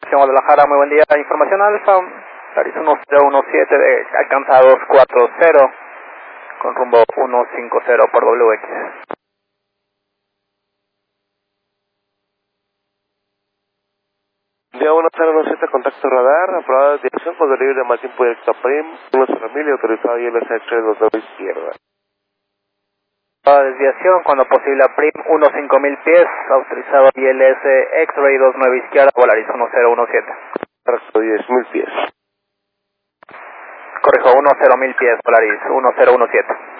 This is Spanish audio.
Guadalajara, muy buen día. Información Alfa, Polaris 1017 de alcanza 240 con rumbo 150 por WX. Día 1017, contacto radar, aprobada de dirección con delivery de Martín Proyecto PRIM, 10.000 y autorizado ILS X-Ray 29 izquierda. Desviación cuando posible a PRIM 15000 pies, autorizado ILS X-Ray 29 izquierda, Polaris 1017. Correcto, 10.000 pies. Corrijo, 10000 pies, Polaris 1017.